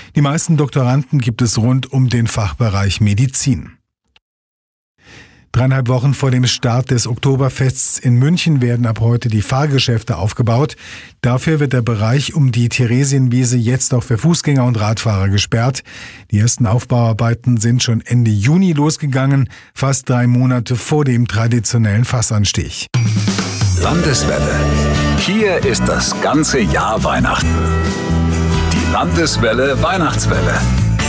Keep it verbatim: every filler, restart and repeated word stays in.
Die meisten Doktoranden gibt es rund um den Fachbereich Medizin. Dreieinhalb Wochen vor dem Start des Oktoberfests in München werden ab heute die Fahrgeschäfte aufgebaut. Dafür wird der Bereich um die Theresienwiese jetzt auch für Fußgänger und Radfahrer gesperrt. Die ersten Aufbauarbeiten sind schon Ende Juni losgegangen, fast drei Monate vor dem traditionellen Fassanstich. Landeswelle. Hier ist das ganze Jahr Weihnachten. Die Landeswelle Weihnachtswelle.